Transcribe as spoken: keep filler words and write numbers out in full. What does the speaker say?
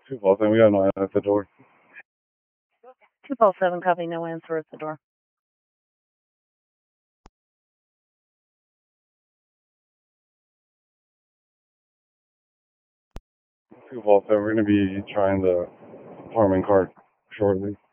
Two Paul seven, we got no answer at the door. Two Paul seven, copy, no answer at the door. Two Paul seven, we're gonna be trying the apartment card shortly.